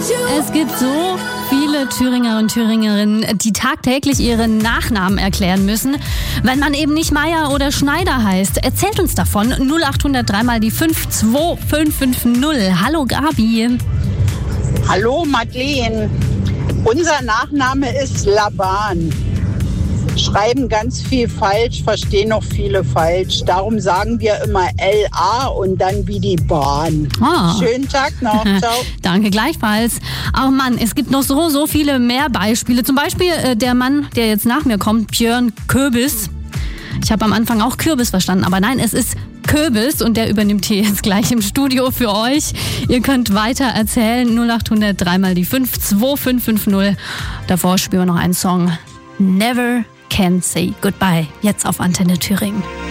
Es gibt so viele Thüringer und Thüringerinnen, die tagtäglich ihren Nachnamen erklären müssen, wenn man eben nicht Meier oder Schneider heißt. Erzählt uns davon. 0800 3 mal die 52550. Hallo Gabi. Hallo Madeleine. Unser Nachname ist Laban. Schreiben ganz viel falsch, verstehen noch viele falsch. Darum sagen wir immer LA und dann wie die Bahn. Schönen Tag noch. Ciao. Danke gleichfalls. Oh Mann, es gibt noch so viele mehr Beispiele. Zum Beispiel der Mann, der jetzt nach mir kommt, Björn Köbis. Ich habe am Anfang auch Kürbis verstanden, aber nein, es ist Köbis und der übernimmt hier jetzt gleich im Studio für euch. Ihr könnt weiter erzählen. 0800 3 mal die 52550. Davor spielen wir noch einen Song. Never Can Say Goodbye. Jetzt auf Antenne Thüringen.